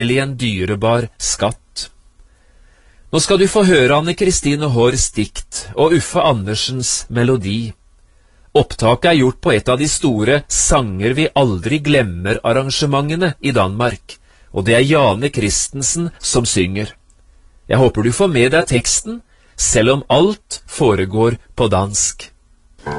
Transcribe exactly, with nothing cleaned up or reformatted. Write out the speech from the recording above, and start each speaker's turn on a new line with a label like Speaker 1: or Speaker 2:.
Speaker 1: en dyrebar skatt. Nå skal du få høre Anne Kristine Haars dikt og Uffe Andersens melodi. Opptaket er gjort på et av de store Sanger vi aldri glemmer arrangementene i Danmark, og det er Jane Christensen som synger. Jeg håper du får med deg teksten, selv om alt foregår på dansk.